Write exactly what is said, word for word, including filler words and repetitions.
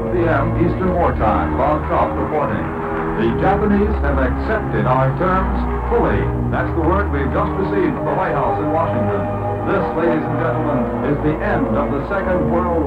p m Eastern Wartime. Bob Trout reporting. The Japanese have accepted our terms fully. That's the word we've just received from the White House in Washington. This, ladies and gentlemen, is the end of the Second World War.